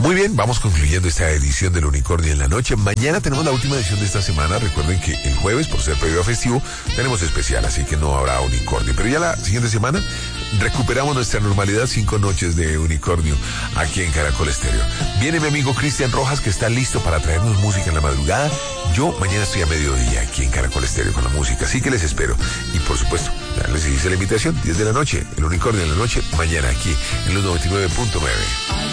Muy bien, vamos concluyendo esta edición del Unicornio en la Noche. Mañana tenemos la última edición de esta semana. Recuerden que el jueves, por ser previo a festivo, tenemos especial, así que no habrá Unicornio. Pero ya la siguiente semana recuperamos nuestra normalidad, 5 noches de Unicornio aquí en Caracol Estéreo. Viene mi amigo Cristian Rojas, que está listo para traernos música en la madrugada. Yo mañana estoy a mediodía aquí en Caracol Estéreo con la música, así que les espero. Y por supuesto, ya les hice la invitación, 10 de la noche, el Unicornio en la Noche, mañana aquí en los 99.9.